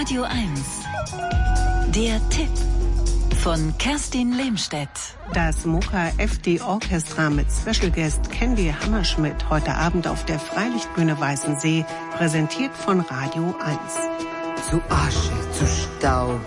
Radio 1. Der Tipp von Kerstin Lehmstedt. Das Moka FD Orchestra mit Special Guest Candy Hammerschmidt heute Abend auf der Freilichtbühne Weißensee, präsentiert von Radio 1. Zu Asche, zu Staub,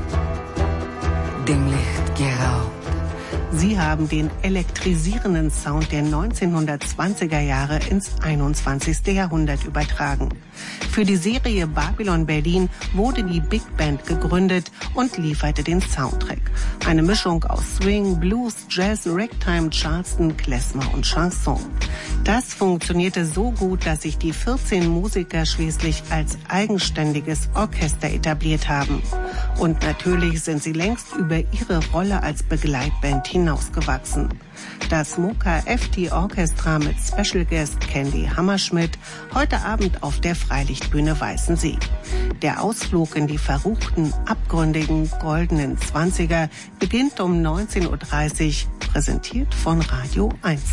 dem Licht geraubt. Sie haben den elektrisierenden Sound der 1920er Jahre ins 21. Jahrhundert übertragen. Für die Serie Babylon Berlin wurde die Big Band gegründet und lieferte den Soundtrack. Eine Mischung aus Swing, Blues, Jazz, Ragtime, Charleston, Klezmer und Chanson. Das funktionierte so gut, dass sich die 14 Musiker schließlich als eigenständiges Orchester etabliert haben. Und natürlich sind sie längst über ihre Rolle als Begleitband hinausgewachsen. Das Moka FD Orchestra mit Special Guest Candy Hammerschmidt heute Abend auf der Freilichtbühne Weißensee. Der Ausflug in die verruchten, abgründigen, goldenen 20er beginnt um 19:30 Uhr, präsentiert von Radio 1.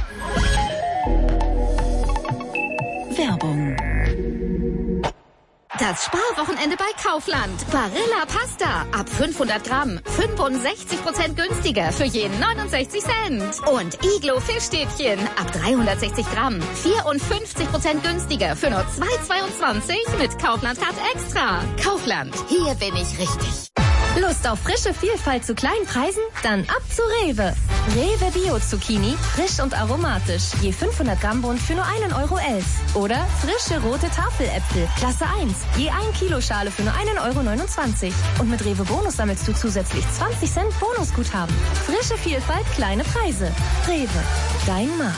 Werbung. Das Sparwochenende bei Kaufland. Barilla Pasta. Ab 500 Gramm. 65% günstiger für jeden 69 Cent. Und Iglo Fischstäbchen. Ab 360 Gramm. 54% günstiger für nur 2,22 mit Kaufland-Card Extra. Kaufland. Hier bin ich richtig. Lust auf frische Vielfalt zu kleinen Preisen? Dann ab zu Rewe. Rewe Bio Zucchini, frisch und aromatisch. Je 500 Gramm Bund für nur 1,11 €. Oder frische rote Tafeläpfel, Klasse 1. Je 1 Kilo Schale für nur 1,29 €. Und mit Rewe Bonus sammelst du zusätzlich 20 Cent Bonusguthaben. Frische Vielfalt, kleine Preise. Rewe, dein Markt.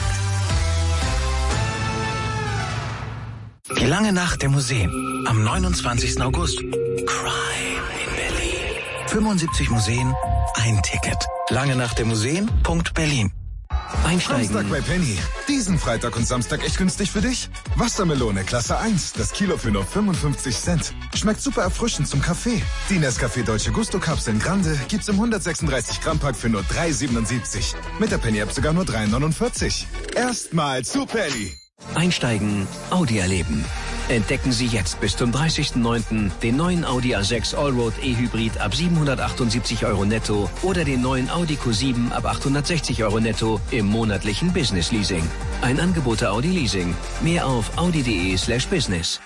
Die lange Nacht der Museen. Am 29. August. Crime in Berlin. 75 Museen, ein Ticket. Lange Nacht der Museen.Berlin. Einsteigen. Samstag bei Penny. Diesen Freitag und Samstag echt günstig für dich? Wassermelone Klasse 1, das Kilo für nur 55 Cent. Schmeckt super erfrischend zum Kaffee. Die Nescafé Dolce Gusto Kapseln Grande gibt's im 136 Gramm Pack für nur 3,77. Mit der Penny App sogar nur 3,49. Erstmal zu Penny. Einsteigen, Audi erleben. Entdecken Sie jetzt bis zum 30.09. den neuen Audi A6 Allroad E-Hybrid ab 778 € netto oder den neuen Audi Q7 ab 860 € netto im monatlichen Business Leasing. Ein Angebot der Audi Leasing. Mehr auf audi.de/business.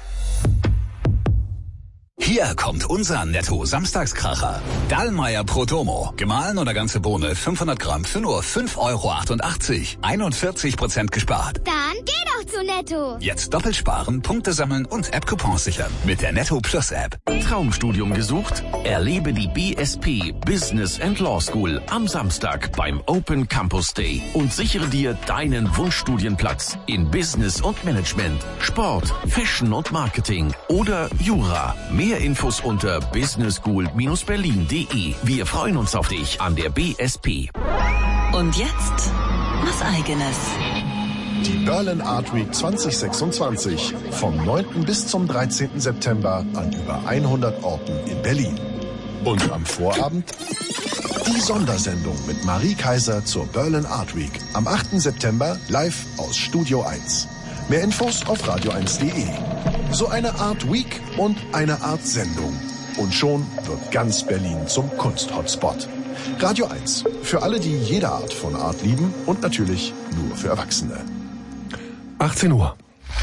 Hier kommt unser Netto-Samstagskracher. Dallmayr Protomo. Gemahlen oder ganze Bohne 500 Gramm für nur 5,88 €. 41% gespart. Dann geh doch zu Netto. Jetzt doppelt sparen, Punkte sammeln und App-Coupons sichern. Mit der Netto Plus App. Traumstudium gesucht? Erlebe die BSP Business and Law School am Samstag beim Open Campus Day und sichere dir deinen Wunschstudienplatz in Business und Management, Sport, Fashion und Marketing oder Jura. Mehr Infos unter businessschool-berlin.de. Wir freuen uns auf dich an der BSP. Und jetzt was Eigenes. Die Berlin Art Week 2026 vom 9. bis zum 13. September an über 100 Orten in Berlin. Und am Vorabend die Sondersendung mit Marie Kaiser zur Berlin Art Week am 8. September live aus Studio 1. Mehr Infos auf radio1.de. So eine Art Week und eine Art Sendung. Und schon wird ganz Berlin zum Kunst-Hotspot. Radio 1. Für alle, die jede Art von Art lieben und natürlich nur für Erwachsene. 18 Uhr.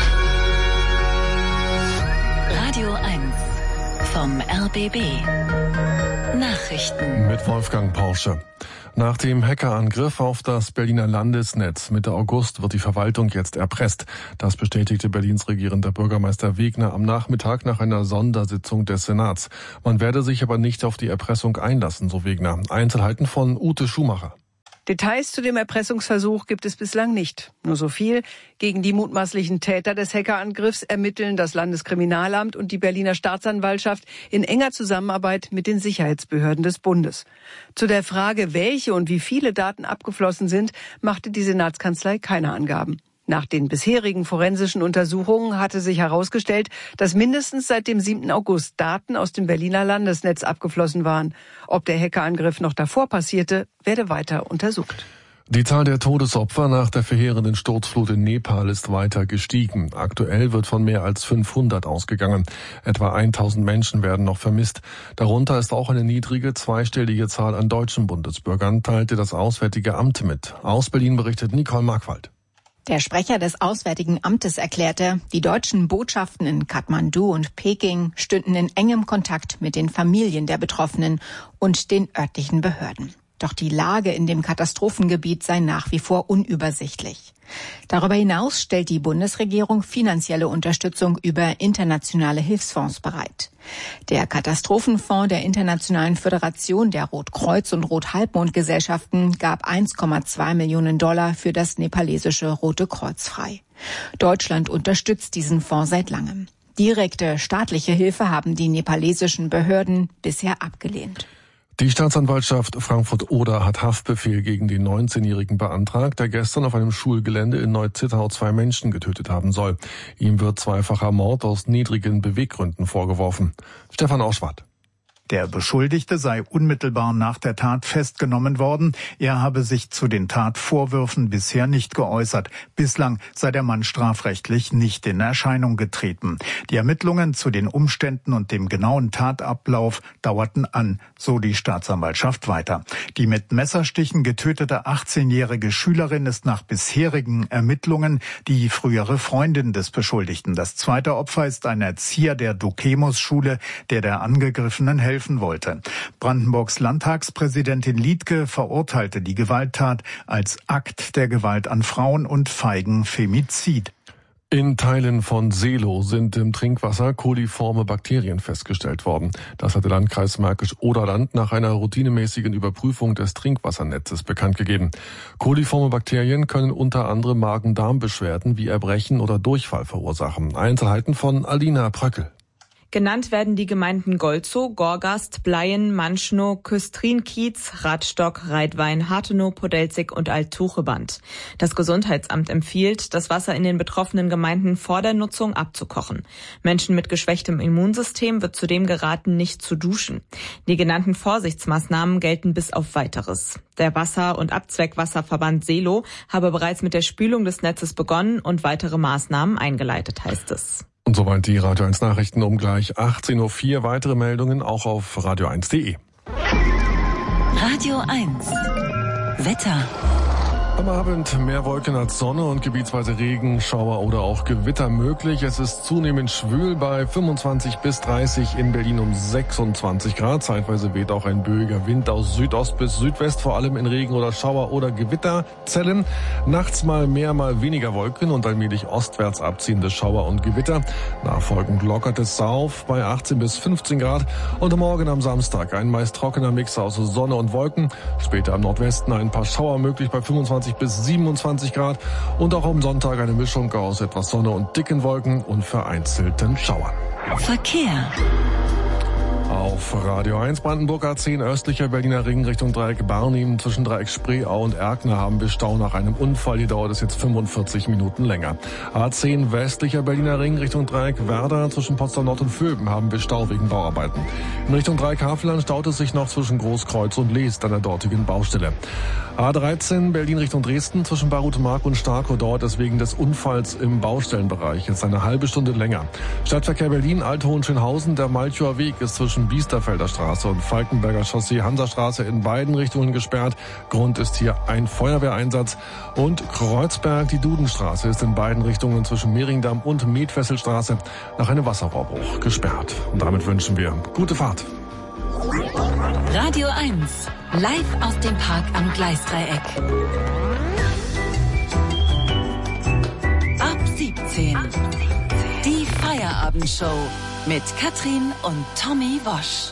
Radio 1 vom RBB. Nachrichten. Mit Wolfgang Porsche. Nach dem Hackerangriff auf das Berliner Landesnetz Mitte August wird die Verwaltung jetzt erpresst. Das bestätigte Berlins regierender Bürgermeister Wegner am Nachmittag nach einer Sondersitzung des Senats. Man werde sich aber nicht auf die Erpressung einlassen, so Wegner. Einzelheiten von Ute Schumacher. Details zu dem Erpressungsversuch gibt es bislang nicht. Nur so viel: Gegen die mutmaßlichen Täter des Hackerangriffs ermitteln das Landeskriminalamt und die Berliner Staatsanwaltschaft in enger Zusammenarbeit mit den Sicherheitsbehörden des Bundes. Zu der Frage, welche und wie viele Daten abgeflossen sind, machte die Senatskanzlei keine Angaben. Nach den bisherigen forensischen Untersuchungen hatte sich herausgestellt, dass mindestens seit dem 7. August Daten aus dem Berliner Landesnetz abgeflossen waren. Ob der Hackerangriff noch davor passierte, werde weiter untersucht. Die Zahl der Todesopfer nach der verheerenden Sturzflut in Nepal ist weiter gestiegen. Aktuell wird von mehr als 500 ausgegangen. Etwa 1000 Menschen werden noch vermisst. Darunter ist auch eine niedrige zweistellige Zahl an deutschen Bundesbürgern, teilte das Auswärtige Amt mit. Aus Berlin berichtet Nicole Markwald. Der Sprecher des Auswärtigen Amtes erklärte, die deutschen Botschaften in Kathmandu und Peking stünden in engem Kontakt mit den Familien der Betroffenen und den örtlichen Behörden. Doch die Lage in dem Katastrophengebiet sei nach wie vor unübersichtlich. Darüber hinaus stellt die Bundesregierung finanzielle Unterstützung über internationale Hilfsfonds bereit. Der Katastrophenfonds der Internationalen Föderation der Rotkreuz- und Rothalbmondgesellschaften gab 1,2 Millionen $ für das nepalesische Rote Kreuz frei. Deutschland unterstützt diesen Fonds seit langem. Direkte staatliche Hilfe haben die nepalesischen Behörden bisher abgelehnt. Die Staatsanwaltschaft Frankfurt-Oder hat Haftbefehl gegen den 19-Jährigen beantragt, der gestern auf einem Schulgelände in Neu-Zittau 2 Menschen getötet haben soll. Ihm wird zweifacher Mord aus niedrigen Beweggründen vorgeworfen. Stefan Auschwart. Der Beschuldigte sei unmittelbar nach der Tat festgenommen worden. Er habe sich zu den Tatvorwürfen bisher nicht geäußert. Bislang sei der Mann strafrechtlich nicht in Erscheinung getreten. Die Ermittlungen zu den Umständen und dem genauen Tatablauf dauerten an, so die Staatsanwaltschaft weiter. Die mit Messerstichen getötete 18-jährige Schülerin ist nach bisherigen Ermittlungen die frühere Freundin des Beschuldigten. Das zweite Opfer ist ein Erzieher der Dukemus-Schule, der Angegriffenen helfen wollte. Brandenburgs Landtagspräsidentin Liedtke verurteilte die Gewalttat als Akt der Gewalt an Frauen und feigen Femizid. In Teilen von Seelow sind im Trinkwasser koliforme Bakterien festgestellt worden. Das hat der Landkreis Märkisch-Oderland nach einer routinemäßigen Überprüfung des Trinkwassernetzes bekannt gegeben. Koliforme Bakterien können unter anderem Magen-Darm-Beschwerden wie Erbrechen oder Durchfall verursachen. Einzelheiten von Alina Pröckel. Genannt werden die Gemeinden Golzow, Gorgast, Bleien, Manschnow, Küstrin-Kiez, Radstock, Reitwein, Hartenow, Podelzig und Alt-Tucheband. Das Gesundheitsamt empfiehlt, das Wasser in den betroffenen Gemeinden vor der Nutzung abzukochen. Menschen mit geschwächtem Immunsystem wird zudem geraten, nicht zu duschen. Die genannten Vorsichtsmaßnahmen gelten bis auf Weiteres. Der Wasser- und Abzweckwasserverband Seelow habe bereits mit der Spülung des Netzes begonnen und weitere Maßnahmen eingeleitet, heißt es. Und soweit die Radio 1 Nachrichten um gleich 18.04 Uhr. Weitere Meldungen auch auf radio1.de. Radio 1. Wetter. Am Abend mehr Wolken als Sonne und gebietsweise Regen, Schauer oder auch Gewitter möglich. Es ist zunehmend schwül bei 25 bis 30, in Berlin um 26 Grad. Zeitweise weht auch ein böiger Wind aus Südost bis Südwest, vor allem in Regen oder Schauer oder Gewitterzellen. Nachts mal mehr, mal weniger Wolken und allmählich ostwärts abziehende Schauer und Gewitter. Nachfolgend lockert es auf bei 18 bis 15 Grad. Und morgen am Samstag ein meist trockener Mix aus Sonne und Wolken. Später am Nordwesten ein paar Schauer möglich bei 25 bis 27 Grad und auch am Sonntag eine Mischung aus etwas Sonne und dicken Wolken und vereinzelten Schauern. Verkehr. Auf Radio 1 Brandenburg A10 östlicher Berliner Ring Richtung Dreieck Barnim zwischen Dreieck Spreeau und Erkner haben wir Stau nach einem Unfall. Hier dauert es jetzt 45 Minuten länger. A10 westlicher Berliner Ring Richtung Dreieck Werder zwischen Potsdam Nord und Vöben haben wir Stau wegen Bauarbeiten. In Richtung Dreieck Havelland staut es sich noch zwischen Großkreuz und Leest an der dortigen Baustelle. A13 Berlin Richtung Dresden zwischen Barutmark und Starkow dauert es wegen des Unfalls im Baustellenbereich jetzt eine halbe Stunde länger. Stadtverkehr Berlin Alt-Hohenschönhausen, der Malchower Weg ist zwischen Biesterfelder Straße und Falkenberger Chaussee Hansastraße in beiden Richtungen gesperrt. Grund ist hier ein Feuerwehreinsatz. Und Kreuzberg, die Dudenstraße, ist in beiden Richtungen zwischen Mehringdamm und Medfesselstraße nach einem Wasserrohrbruch gesperrt. Und damit wünschen wir gute Fahrt. Radio 1, live aus dem Park am Gleisdreieck. Ab 17. Die Feierabendshow mit Katrin und Tommy Wosch.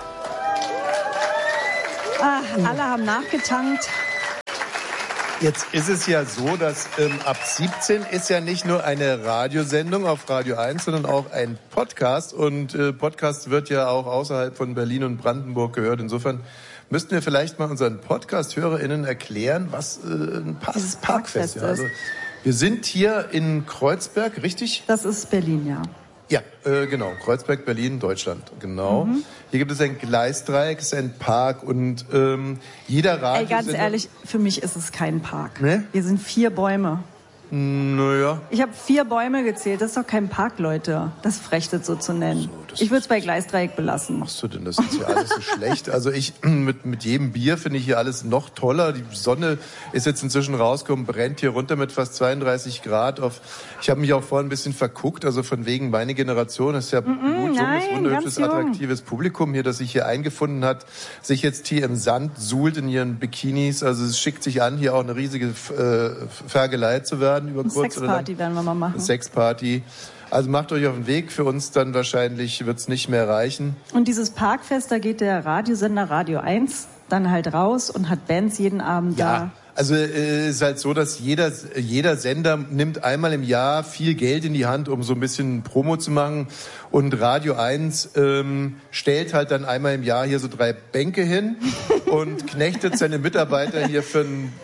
Alle haben nachgetankt. Jetzt ist es ja so, dass ab 17 ist ja nicht nur eine Radiosendung auf Radio 1, sondern auch ein Podcast. Und Podcast wird ja auch außerhalb von Berlin und Brandenburg gehört. Insofern müssten wir vielleicht mal unseren Podcast-HörerInnen erklären, was ein Parkfest ist. Also, wir sind hier in Kreuzberg, richtig? Das ist Berlin, ja. Ja, genau. Kreuzberg, Berlin, Deutschland. Genau. Mhm. Hier gibt es ein Gleisdreieck, ist ein Park und jeder Radio... Ey, ganz ehrlich, für mich ist es kein Park. Ne? Hier sind 4 Bäume. Naja. Ich habe 4 Bäume gezählt. Das ist doch kein Park, Leute. Das frech, das so zu nennen. So, ich würde es bei Gleisdreieck belassen. Machst du denn? Das ist ja alles so schlecht. Also ich, mit jedem Bier finde ich hier alles noch toller. Die Sonne ist jetzt inzwischen rausgekommen, brennt hier runter mit fast 32 Grad. Ich habe mich auch vorhin ein bisschen verguckt. Also von wegen meine Generation ist ja junges, wunderhübsches, attraktives Publikum hier, das sich hier eingefunden hat, sich jetzt hier im Sand suhlt in ihren Bikinis. Also es schickt sich an, hier auch eine riesige Fergelei zu werden. Über kurz Sexparty werden wir mal machen. Sexparty. Also macht euch auf den Weg. Für uns dann wahrscheinlich wird es nicht mehr reichen. Und dieses Parkfest, da geht der Radiosender Radio 1 dann halt raus und hat Bands jeden Abend da. Also ist halt so, dass jeder Sender nimmt einmal im Jahr viel Geld in die Hand, um so ein bisschen Promo zu machen. Und Radio 1 stellt halt dann einmal im Jahr hier so 3 Bänke hin und knechtet seine Mitarbeiter hier für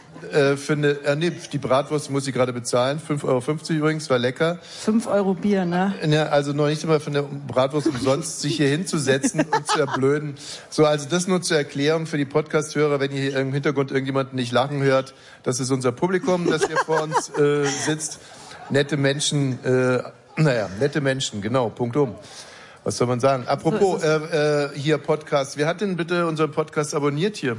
die Bratwurst muss ich gerade bezahlen. 5,50 Euro übrigens, war lecker. 5 Euro Bier, ne? Ja, also noch nicht immer von der Bratwurst umsonst, sich hier hinzusetzen und zu erblöden. So, also das nur zur Erklärung für die Podcast-Hörer, wenn ihr hier im Hintergrund irgendjemanden nicht lachen hört. Das ist unser Publikum, das hier vor uns sitzt. Nette Menschen, nette Menschen, genau, Punkt um. Was soll man sagen? Apropos, hier Podcast. Wer hat denn bitte unseren Podcast abonniert hier?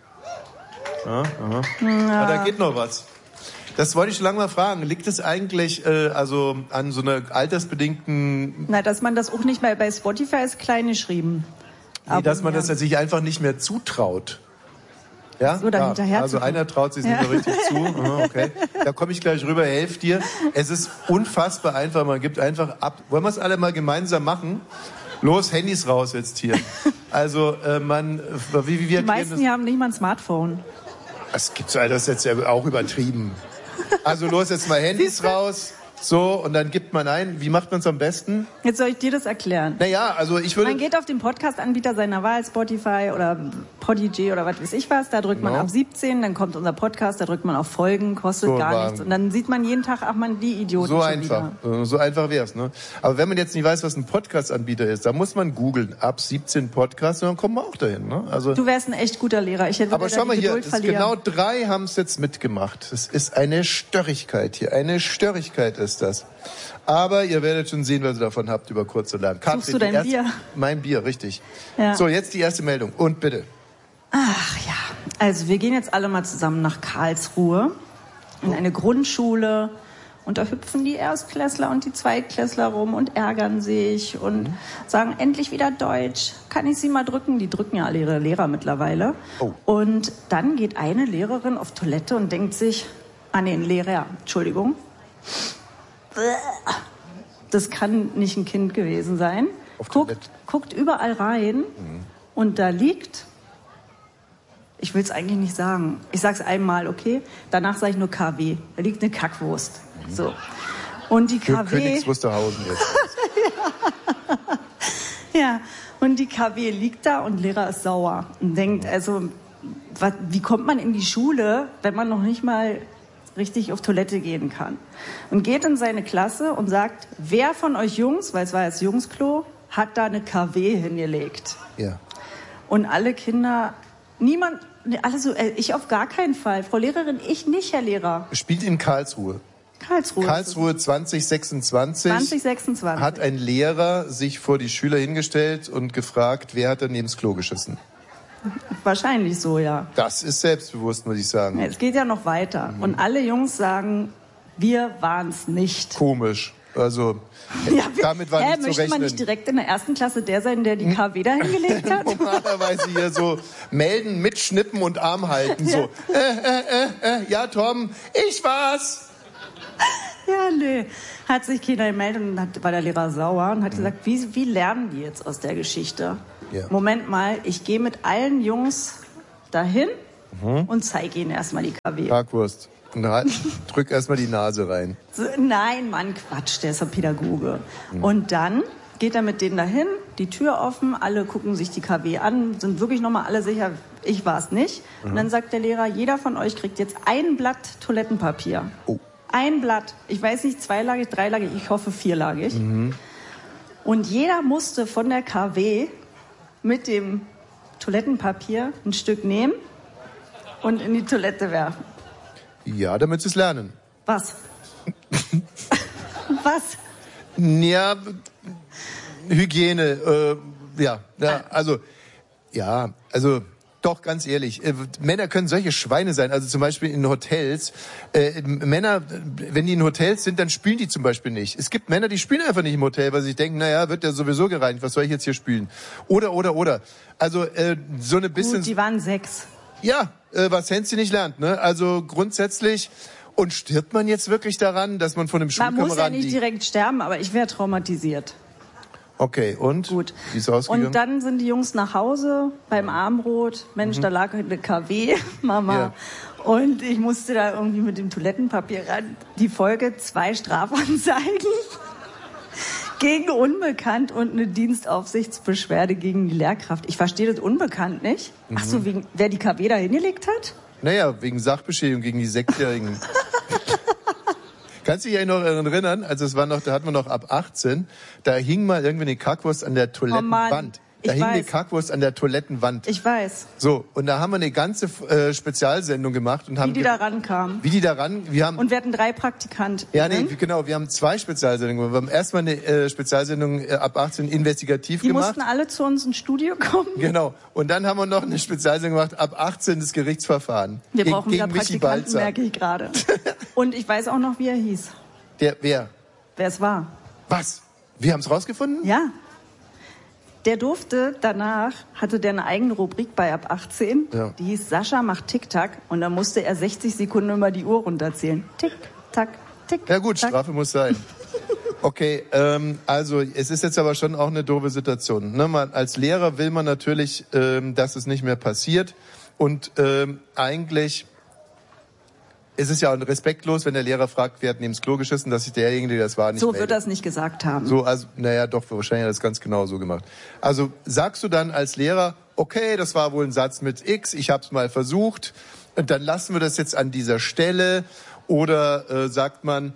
Ja. Aber da geht noch was. Das wollte ich schon lange mal fragen. Liegt es eigentlich also an so einer altersbedingten... Na, dass man das auch nicht mehr bei Spotify ist klein geschrieben. Nee, dass man das sich einfach nicht mehr zutraut. Ja? So, dann hinterher also einer traut sich nicht mehr richtig zu. Okay. Da komme ich gleich rüber, helft dir. Es ist unfassbar einfach. Man gibt einfach ab. Wollen wir es alle mal gemeinsam machen? Los, Handys raus jetzt hier. Also die meisten hier haben nicht mal ein Smartphone. Das gibt's, das ist jetzt ja auch übertrieben. Also los, jetzt mal Handys raus. So, und dann gibt man ein. Wie macht man es am besten? Jetzt soll ich dir das erklären. Naja, also ich würde... Man geht auf den Podcast-Anbieter seiner Wahl, Spotify oder Podigy oder was weiß ich was. Da drückt man ab 17, dann kommt unser Podcast, da drückt man auf Folgen, kostet so, gar nichts. Und dann sieht man jeden Tag, ach man, die Idioten so schon einfach. Wieder. So einfach wär's, ne? Aber wenn man jetzt nicht weiß, was ein Podcast-Anbieter ist, dann muss man googeln. Ab 17 Podcasts, und dann kommen wir auch dahin, ne? Also, du wärst ein echt guter Lehrer. Ich hätte aber schau mal hier, genau 3 haben es jetzt mitgemacht. Das ist eine Störrigkeit hier. Eine Störrigkeit ist das. Aber ihr werdet schon sehen, was ihr davon habt, über kurz oder lang. Suchst du dein Bier? Mein Bier, richtig. Ja. So, jetzt die erste Meldung. Und bitte. Ach ja, also wir gehen jetzt alle mal zusammen nach Karlsruhe in eine Grundschule. Und da hüpfen die Erstklässler und die Zweitklässler rum und ärgern sich und sagen, endlich wieder Deutsch. Kann ich Sie mal drücken? Die drücken ja alle ihre Lehrer mittlerweile. Oh. Und dann geht eine Lehrerin auf Toilette und denkt sich, ein Lehrer, Entschuldigung. Das kann nicht ein Kind gewesen sein. Guckt überall rein und da liegt, ich will es eigentlich nicht sagen, ich sag's einmal, okay, danach sage ich nur KW, da liegt eine Kackwurst. So. Und die KW... Für Königs Wusterhausen jetzt. Ja, und die KW liegt da und Lehrer ist sauer und denkt, also, wie kommt man in die Schule, wenn man noch nicht mal richtig auf Toilette gehen kann? Und geht in seine Klasse und sagt, wer von euch Jungs, weil es war jetzt Jungsklo, hat da eine KW hingelegt? Ja. Und alle Kinder, niemand, alle so, ich auf gar keinen Fall. Frau Lehrerin, ich nicht, Herr Lehrer. Spielt in Karlsruhe. Karlsruhe 2026 hat ein Lehrer sich vor die Schüler hingestellt und gefragt, wer hat daneben ins Klo geschissen? Wahrscheinlich so, ja. Das ist selbstbewusst, muss ich sagen. Ja, es geht ja noch weiter. Und alle Jungs sagen, wir waren's nicht. Komisch. Also, damit war nicht zu rechnen. Möchte man nicht direkt in der ersten Klasse der sein, der die KW da hingelegt hat? Normalerweise hier so melden, mitschnippen und Arm halten. So, ja, Tom, ich war's. Ja, nö. Hat sich keiner gemeldet und war der Lehrer sauer und hat gesagt, wie lernen die jetzt aus der Geschichte? Ja. Moment mal, ich gehe mit allen Jungs dahin und zeige ihnen erstmal die KW. Parkwurst. Und drück erstmal die Nase rein. So, nein, Mann, Quatsch, der ist ein Pädagoge. Und dann geht er mit denen dahin, die Tür offen, alle gucken sich die KW an, sind wirklich nochmal alle sicher, ich war es nicht. Und dann sagt der Lehrer, jeder von euch kriegt jetzt ein Blatt Toilettenpapier. Oh. Ein Blatt. Ich weiß nicht, zweilagig, dreilagig, ich hoffe vierlagig. Und jeder musste von der KW mit dem Toilettenpapier ein Stück nehmen und in die Toilette werfen. Ja, damit sie es lernen. Was? Was? Ja, Hygiene, doch, ganz ehrlich, Männer können solche Schweine sein, also zum Beispiel in Hotels. Männer, wenn die in Hotels sind, dann spülen die zum Beispiel nicht. Es gibt Männer, die spülen einfach nicht im Hotel, weil sie sich denken, naja, wird ja sowieso gereinigt, was soll ich jetzt hier spülen? Oder. Also so eine bisschen... Gut, die waren 6. Ja, was Hänschen nicht lernt, ne? Also grundsätzlich... Und stirbt man jetzt wirklich daran, dass man von einem Schulkameraden... Man muss ja nicht direkt sterben, aber ich wäre traumatisiert. Okay, und? Gut. Wie ist es ausgegangen? Und dann sind die Jungs nach Hause beim Abendbrot. Mensch, da lag eine KW, Mama. Ja. Und ich musste da irgendwie mit dem Toilettenpapier ran. Die Folge 2 Strafanzeigen gegen Unbekannt und eine Dienstaufsichtsbeschwerde gegen die Lehrkraft. Ich verstehe das Unbekannt nicht. Ach so, wegen wer die KW da hingelegt hat? Naja, wegen Sachbeschädigung gegen die 6-Jährigen. Kannst du dich ja noch erinnern, also da hatten wir noch ab 18, da hing mal irgendwie eine Kackwurst an der Toilettenwand. Da hing eine Kackwurst an der Toilettenwand. Ich weiß. So, und da haben wir eine ganze Spezialsendung gemacht. Und haben wie die da rankamen. Wie die da ran... Und wir hatten 3 Praktikanten. Ja, nee, genau, wir haben 2 Spezialsendungen. Wir haben erstmal eine Spezialsendung ab 18 investigativ gemacht. Die mussten alle zu uns ins Studio kommen. Genau. Und dann haben wir noch eine Spezialsendung gemacht, ab 18 das Gerichtsverfahren. Wir brauchen wieder Praktikanten, merke ich gerade. Und ich weiß auch noch, wie er hieß. Wer? Wer es war. Was? Wir haben es rausgefunden? Ja. Der hatte der eine eigene Rubrik bei ab 18, die hieß Sascha macht Tick-Tack und da musste er 60 Sekunden immer die Uhr runterzählen. Tick-Tack, Tick-Tack. Ja gut, Strafe muss sein. Okay, also es ist jetzt aber schon auch eine doofe Situation. Ne? Als Lehrer will man natürlich, dass es nicht mehr passiert und eigentlich... Es ist ja auch respektlos, wenn der Lehrer fragt, wer hat neben das Klo geschissen, dass sich derjenige, der das war, nicht meldet. So wird er es nicht gesagt haben. So, also, naja, doch, wahrscheinlich hat er das ganz genau so gemacht. Also, sagst du dann als Lehrer, okay, das war wohl ein Satz mit X, ich hab's mal versucht, und dann lassen wir das jetzt an dieser Stelle, oder sagt man,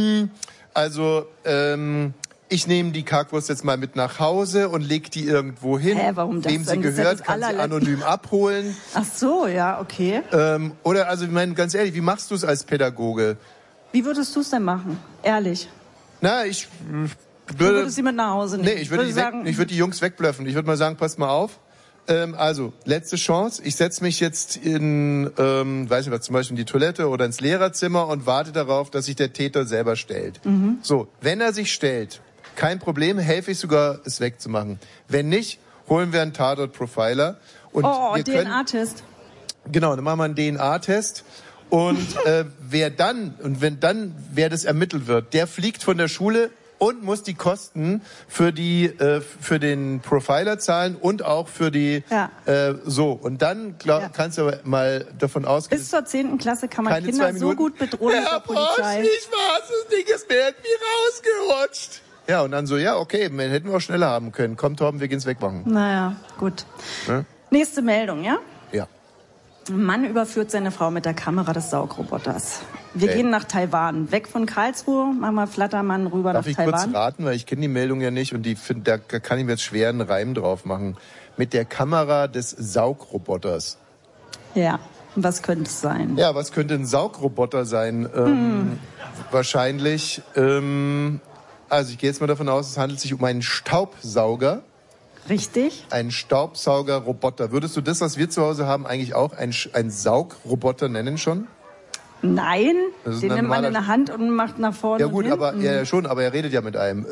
ich nehme die Kackwurst jetzt mal mit nach Hause und leg die irgendwo hin. Warum das? Wem sie gehört, kann sie anonym abholen. Ach so, ja, okay. Oder, also, ich meine, ganz ehrlich, wie machst du es als Pädagoge? Wie würdest du es denn machen? Ehrlich. Na, Du würdest sie mit nach Hause nehmen? Nee, ich würde die Jungs wegblöffen. Ich würde mal sagen, passt mal auf. Also, letzte Chance. Ich setze mich jetzt in, weiß nicht was, zum Beispiel in die Toilette oder ins Lehrerzimmer und warte darauf, dass sich der Täter selber stellt. So, wenn er sich stellt, kein Problem, helfe ich sogar, es wegzumachen. Wenn nicht, holen wir einen Tatort-Profiler. Und DNA-Test. Genau, dann machen wir einen DNA-Test. Und wer das ermittelt wird, der fliegt von der Schule und muss die Kosten für den Profiler zahlen und auch für die und dann kannst du aber mal davon ausgehen. Bis zur 10. Klasse kann man Kinder so gut bedrohen mit der Polizei. Ich war's, das Ding ist mir irgendwie rausgerutscht. Ja, und dann so, ja, okay, hätten wir auch schneller haben können. Komm, Torben, wir gehen's wegmachen. Naja, gut. Ne? Nächste Meldung, ja? Ja. Ein Mann überführt seine Frau mit der Kamera des Saugroboters. Wir gehen nach Taiwan. Weg von Karlsruhe, machen wir Flattermann rüber nach Taiwan. Darf ich kurz raten, weil ich kenne die Meldung ja nicht und da kann ich mir jetzt schwer einen Reim drauf machen. Mit der Kamera des Saugroboters. Ja, was könnte es sein? Ja, was könnte ein Saugroboter sein? Wahrscheinlich, also ich gehe jetzt mal davon aus, es handelt sich um einen Staubsauger. Richtig. Ein Staubsaugerroboter. Würdest du das, was wir zu Hause haben, eigentlich auch ein Saugroboter nennen schon? Nein, den nimmt man in der Hand und macht nach vorne. Ja gut, aber ja schon, aber er redet ja mit einem.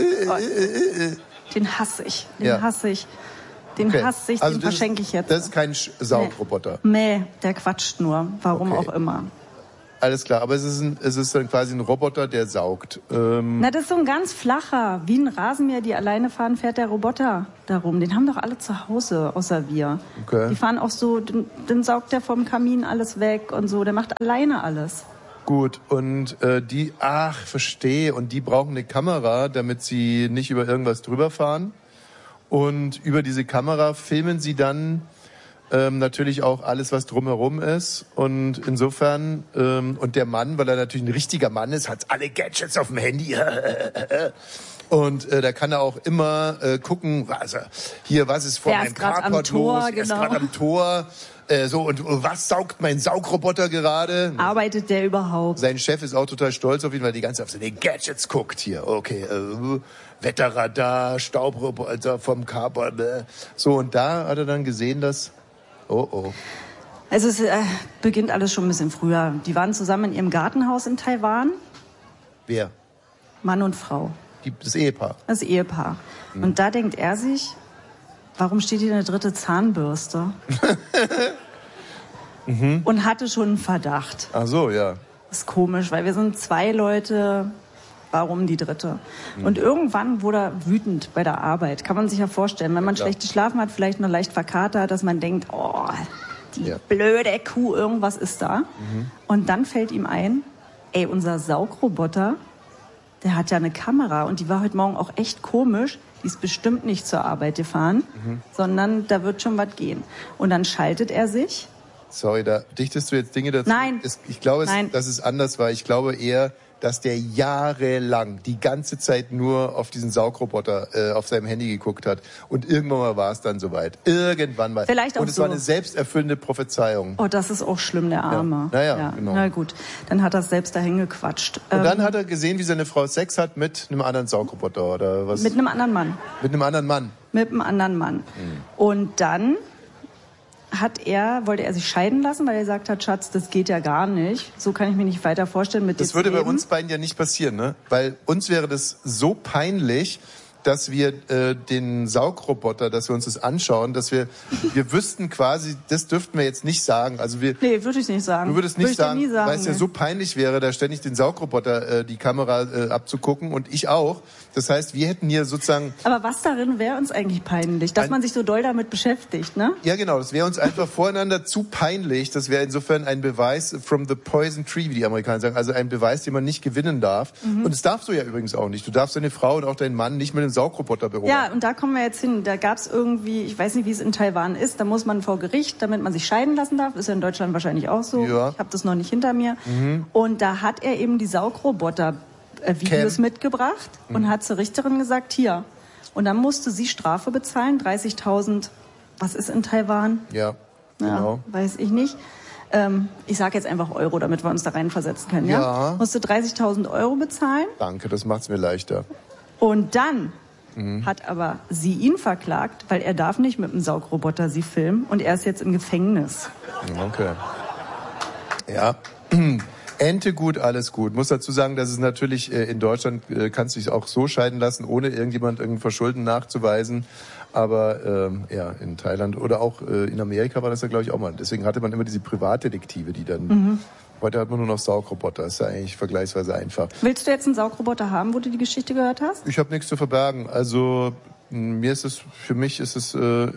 Den hasse ich. Den hasse ich. Den verschenke ich jetzt. Das ist kein Saugroboter. Nee, der quatscht nur. Warum auch immer. Alles klar, aber es ist dann quasi ein Roboter, der saugt. Na, das ist so ein ganz flacher, wie ein Rasenmäher, die alleine fahren, fährt der Roboter darum. Den haben doch alle zu Hause, außer wir. Okay. Die fahren auch so, dann saugt der vom Kamin alles weg und so. Der macht alleine alles. Gut, und verstehe. Und die brauchen eine Kamera, damit sie nicht über irgendwas drüber fahren. Und über diese Kamera filmen sie dann natürlich auch alles, was drumherum ist. Und insofern, und der Mann, weil er natürlich ein richtiger Mann ist, hat alle Gadgets auf dem Handy. Und da kann er auch immer gucken, was ist vor meinem Carport los, er ist gerade am Tor. Und was saugt mein Saugroboter gerade? Arbeitet der überhaupt? Sein Chef ist auch total stolz auf ihn, weil die ganze Zeit auf seine Gadgets guckt hier. Okay, Wetterradar, Staubroboter vom Carport. So, und da hat er dann gesehen, dass... Also es beginnt alles schon ein bisschen früher. Die waren zusammen in ihrem Gartenhaus in Taiwan. Wer? Mann und Frau. Das Ehepaar? Das Ehepaar. Und da denkt er sich... Warum steht hier eine dritte Zahnbürste? Und hatte schon einen Verdacht. Ach so, ja. Das ist komisch, weil wir sind 2 Leute, warum die dritte? Und irgendwann wurde er wütend bei der Arbeit. Kann man sich ja vorstellen, wenn man schlecht geschlafen hat, vielleicht noch leicht verkatert, dass man denkt, oh, die blöde Kuh, irgendwas ist da. Und dann fällt ihm ein, ey, unser Saugroboter, der hat ja eine Kamera und die war heute Morgen auch echt komisch. Die ist bestimmt nicht zur Arbeit gefahren, sondern da wird schon was gehen. Und dann schaltet er sich. Sorry, da dichtest du jetzt Dinge dazu? Nein. Ich glaube, dass es anders war. Ich glaube eher, dass der jahrelang die ganze Zeit nur auf diesen Saugroboter auf seinem Handy geguckt hat. Und irgendwann mal war es dann soweit. Irgendwann mal. Vielleicht auch und es war eine selbsterfüllende Prophezeiung. Oh, das ist auch schlimm, der Arme. Ja. Genau. Na gut, dann hat er es selbst dahin gequatscht. Und dann hat er gesehen, wie seine Frau Sex hat mit einem anderen Saugroboter oder was? Mit einem anderen Mann. Mit einem anderen Mann? Mit einem anderen Mann. Und dann wollte er sich scheiden lassen, weil er gesagt hat, Schatz, das geht ja gar nicht. So kann ich mir nicht weiter vorstellen mit dir zu leben. Das würde bei uns beiden ja nicht passieren, ne? Weil uns wäre das so peinlich, dass wir den Saugroboter, dass wir uns das anschauen, dass wir wüssten quasi, das dürften wir jetzt nicht sagen. Also nee, würde ich nicht sagen. Du würdest nicht sagen, weil es ja so peinlich wäre, da ständig den Saugroboter die Kamera abzugucken und ich auch. Das heißt, wir hätten hier sozusagen... Aber was darin wäre uns eigentlich peinlich? Dass man sich so doll damit beschäftigt, ne? Ja, genau. Das wäre uns einfach voreinander zu peinlich. Das wäre insofern ein Beweis from the poison tree, wie die Amerikaner sagen. Also ein Beweis, den man nicht gewinnen darf. Und das darfst du ja übrigens auch nicht. Du darfst deine Frau und auch deinen Mann nicht mit dem Saugroboter beobachten. Ja, und da kommen wir jetzt hin. Da gab es irgendwie, ich weiß nicht, wie es in Taiwan ist, da muss man vor Gericht, damit man sich scheiden lassen darf. Ist ja in Deutschland wahrscheinlich auch so. Ja. Ich habe das noch nicht hinter mir. Und da hat er eben die Saugroboter Videos mitgebracht und hat zur Richterin gesagt, hier. Und dann musste sie Strafe bezahlen, 30.000, was ist in Taiwan? Ja, genau. Weiß ich nicht. Ich sage jetzt einfach Euro, damit wir uns da reinversetzen können. Ja. Musste 30.000 Euro bezahlen. Danke, das macht's mir leichter. Und dann hat aber sie ihn verklagt, weil er darf nicht mit dem Saugroboter sie filmen und er ist jetzt im Gefängnis. Okay. Ja. Ente gut, alles gut. Muss dazu sagen, dass es natürlich in Deutschland kannst du dich auch so scheiden lassen, ohne irgendjemand irgendein Verschulden nachzuweisen. Aber in Thailand oder auch in Amerika war das ja, glaube ich, auch mal. Deswegen hatte man immer diese Privatdetektive, die dann... Heute hat man nur noch Saugroboter. Das ist ja eigentlich vergleichsweise einfach. Willst du jetzt einen Saugroboter haben, wo du die Geschichte gehört hast? Ich habe nichts zu verbergen. Also für mich ist es...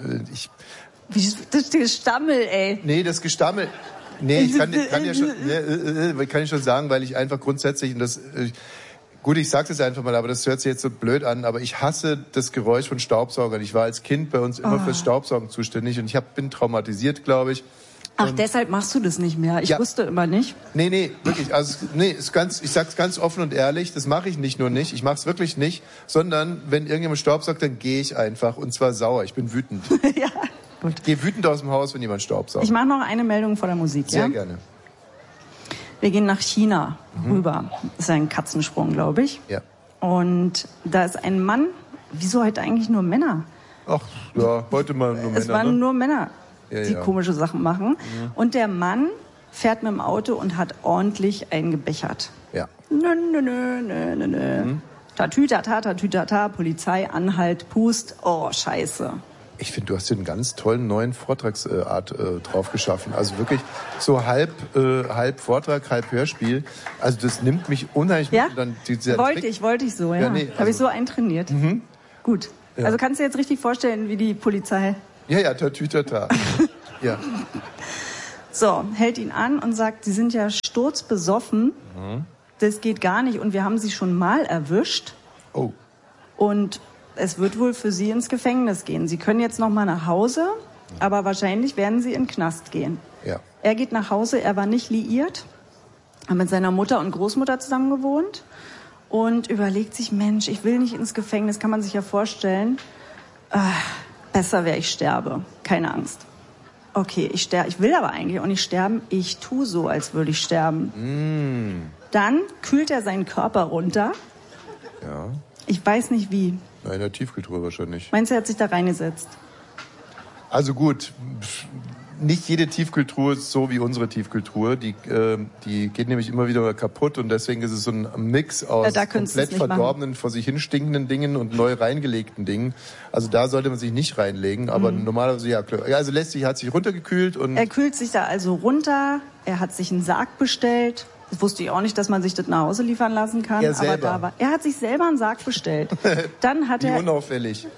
Das Gestammel, ey. Nee, das Gestammel... Nee, ich kann ich schon sagen, weil ich einfach grundsätzlich, gut, ich sag's jetzt einfach mal, aber das hört sich jetzt so blöd an, aber ich hasse das Geräusch von Staubsaugern. Ich war als Kind bei uns immer fürs Staubsaugen zuständig und bin traumatisiert, glaube ich. Ach, deshalb machst du das nicht mehr? Ich wusste immer nicht. Nee, wirklich. Also, ich sag's ganz offen und ehrlich, das mache ich nicht nur nicht, ich mach's wirklich nicht, sondern wenn irgendjemand staubsaugt, dann gehe ich einfach und zwar sauer. Ich bin wütend. Ja. Gut. Geh wütend aus dem Haus, wenn jemand staubsaugt. Ich mache noch eine Meldung vor der Musik. Sehr gerne. Wir gehen nach China rüber. Das ist ein Katzensprung, glaube ich. Ja. Und da ist ein Mann. Wieso heute eigentlich nur Männer? Ach, ja, heute mal nur Männer. Es waren nur Männer, die ja. komische Sachen machen. Und der Mann fährt mit dem Auto und hat ordentlich eingebechert. Ja. Tatütata, Polizei, Anhalt, Pust. Oh, scheiße. Ich finde, du hast hier einen ganz tollen neuen Vortragsart drauf geschaffen. Also wirklich so halb Vortrag, halb Hörspiel. Also das nimmt mich unheimlich mit. Dann wollte ich so, ja. Nee, habe ich so eintrainiert. Gut. Ja. Also kannst du dir jetzt richtig vorstellen, wie die Polizei... Ja, Tatütata. Ja. So, hält ihn an und sagt, Sie sind ja sturzbesoffen. Das geht gar nicht und wir haben Sie schon mal erwischt. Oh. Und es wird wohl für Sie ins Gefängnis gehen. Sie können jetzt noch mal nach Hause, aber wahrscheinlich werden Sie in den Knast gehen. Ja. Er geht nach Hause, er war nicht liiert, hat mit seiner Mutter und Großmutter zusammen gewohnt und überlegt sich, Mensch, ich will nicht ins Gefängnis, kann man sich ja vorstellen. Besser wäre, ich sterbe. Keine Angst. Okay, ich will aber eigentlich auch nicht sterben. Ich tue so, als würde ich sterben. Dann kühlt er seinen Körper runter. Ja. Ich weiß nicht wie. Na, in der Tiefkühltruhe wahrscheinlich. Meinst du, er hat sich da reingesetzt? Also gut, nicht jede Tiefkühltruhe ist so wie unsere Tiefkühltruhe. Die geht nämlich immer wieder kaputt und deswegen ist es so ein Mix aus komplett verdorbenen, vor sich hin stinkenden Dingen und neu reingelegten Dingen. Also da sollte man sich nicht reinlegen, aber normalerweise ja klar. Also hat sich runtergekühlt und... Er kühlt sich da also runter, er hat sich einen Sarg bestellt. Das wusste ich auch nicht, dass man sich das nach Hause liefern lassen kann. Er hat sich selber einen Sarg bestellt. Dann hat Wie unauffällig.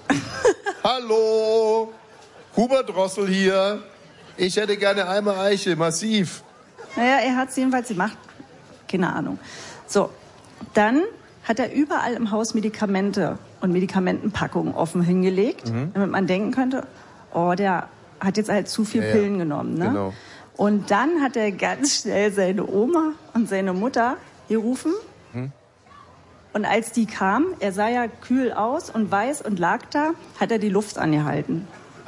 Hallo, Hubert Drossel hier. Ich hätte gerne einmal Eiche, massiv. Naja, er hat es jedenfalls gemacht. Keine Ahnung. So, dann hat er überall im Haus Medikamente und Medikamentenpackungen offen hingelegt, damit man denken könnte, oh, der hat jetzt halt zu viel Pillen genommen. Ne? Genau. Und dann hat er ganz schnell seine Oma und seine Mutter gerufen. Und als die kamen, er sah ja kühl aus und weiß und lag da, hat er die Luft angehalten.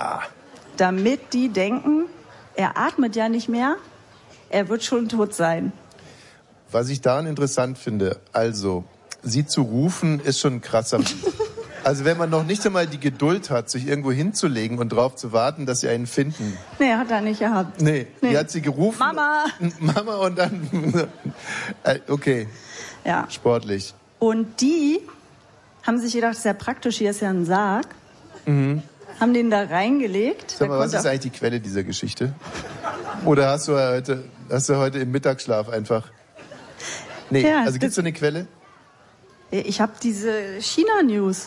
Damit die denken, er atmet ja nicht mehr, er wird schon tot sein. Was ich daran interessant finde, also, sie zu rufen, ist schon ein krasser. Also wenn man noch nicht einmal die Geduld hat, sich irgendwo hinzulegen und darauf zu warten, dass sie einen finden. Nee, hat er nicht gehabt. Nee, die hat sie gerufen. Mama! Mama und dann... Okay, ja. Sportlich. Und die haben sich gedacht, das ist ja praktisch, hier ist ja ein Sarg. Haben den da reingelegt. Sag mal, was ist eigentlich die Quelle dieser Geschichte? Oder hast du heute im Mittagsschlaf einfach... Nee, ja, also gibt's da eine Quelle? Ich habe diese China-News.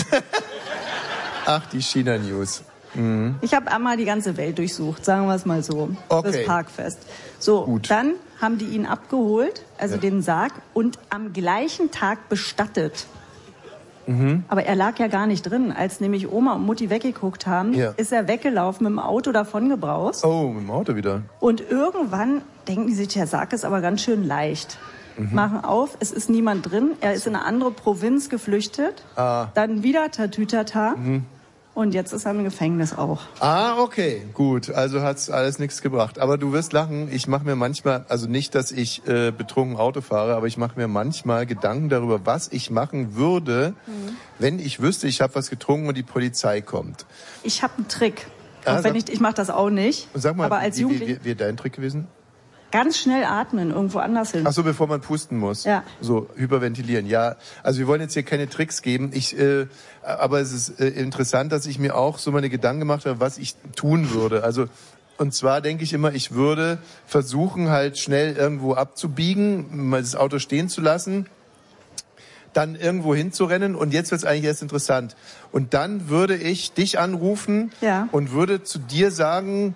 Ach, die China-News. Ich habe einmal die ganze Welt durchsucht, sagen wir es mal so. Okay. Das Parkfest. So, Gut. Dann haben die ihn abgeholt, also den Sarg, und am gleichen Tag bestattet. Aber er lag ja gar nicht drin. Als nämlich Oma und Mutti weggeguckt haben, ist er weggelaufen, mit dem Auto davongebraust. Oh, mit dem Auto wieder. Und irgendwann denken die sich, der Sarg ist aber ganz schön leicht. Machen auf, es ist niemand drin. Er ist in eine andere Provinz geflüchtet. Dann wieder Tatütata. Und jetzt ist er im Gefängnis auch. Okay, gut. Also hat's alles nichts gebracht. Aber du wirst lachen, ich mache mir manchmal, also nicht, dass ich betrunken Auto fahre, aber ich mache mir manchmal Gedanken darüber, was ich machen würde, wenn ich wüsste, ich habe was getrunken und die Polizei kommt. Ich habe einen Trick. Auch wenn ich mache das auch nicht. Sag mal, aber als Jugendliche wie dein Trick gewesen? Ganz schnell atmen, irgendwo anders hin. Ach so, bevor man pusten muss. Ja. So, hyperventilieren. Ja, also wir wollen jetzt hier keine Tricks geben. Aber es ist interessant, dass ich mir auch so meine Gedanken gemacht habe, was ich tun würde. Also, und zwar denke ich immer, ich würde versuchen, halt schnell irgendwo abzubiegen, mal das Auto stehen zu lassen, dann irgendwo hinzurennen und jetzt wird es eigentlich erst interessant. Und dann würde ich dich anrufen und würde zu dir sagen,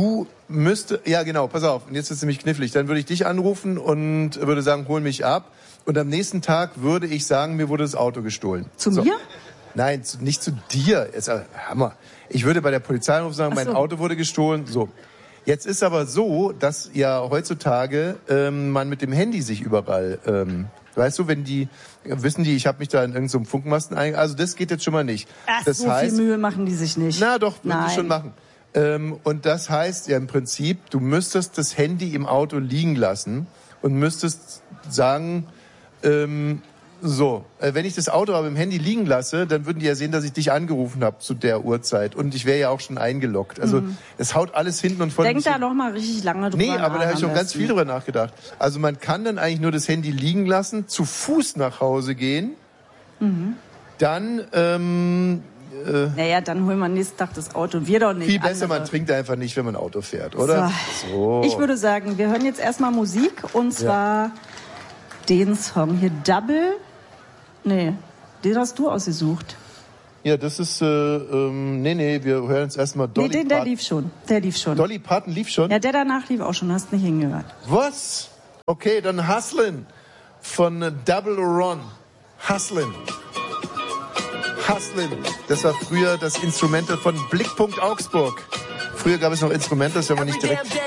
ja genau, pass auf, und jetzt ist es nämlich knifflig, dann würde ich dich anrufen und würde sagen, hol mich ab und am nächsten Tag würde ich sagen, mir wurde das Auto gestohlen. Zu mir? Nein, nicht zu dir, ist Hammer. Ich würde bei der Polizei anrufen sagen, mein Auto wurde gestohlen, so. Jetzt ist aber so, dass ja heutzutage man mit dem Handy sich überall, weißt du, wissen die, ich habe mich da in irgendeinem Funkmasten also das geht jetzt schon mal nicht. Das so heißt, viel Mühe machen die sich nicht. Na doch, würden die schon machen. Und das heißt ja im Prinzip, du müsstest das Handy im Auto liegen lassen und müsstest sagen, wenn ich das Auto aber im Handy liegen lasse, dann würden die ja sehen, dass ich dich angerufen habe zu der Uhrzeit und ich wäre ja auch schon eingeloggt. Also es haut alles hinten und vorne. Denk da noch mal richtig lange drüber nach. Nee, aber da habe ich schon ganz viel drüber nachgedacht. Also man kann dann eigentlich nur das Handy liegen lassen, zu Fuß nach Hause gehen, dann naja, dann holen wir am nächsten Tag das Auto. Wir doch nicht. Viel besser, man trinkt einfach nicht, wenn man Auto fährt, oder? So. Ich würde sagen, wir hören jetzt erstmal Musik und zwar den Song hier Double. Nee, den hast du ausgesucht. Ja, das ist, wir hören jetzt erstmal Dolly Parton. Der lief schon. Dolly Parton lief schon? Ja, der danach lief auch schon, hast nicht hingehört. Was? Okay, dann Hustlin' von Double Run. Hustlin'. Das war früher das Instrumental von Blickpunkt Augsburg. Früher gab es noch Instrumentals, wenn man nicht direkt